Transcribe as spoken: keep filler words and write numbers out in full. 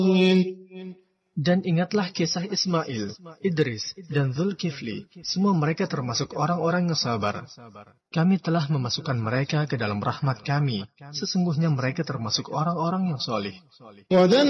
Dan ingatlah kisah Ismail, Idris, dan Zulkifli. Semua mereka termasuk orang-orang yang sabar. Kami telah memasukkan mereka ke dalam rahmat kami. Sesungguhnya mereka termasuk orang-orang yang soleh.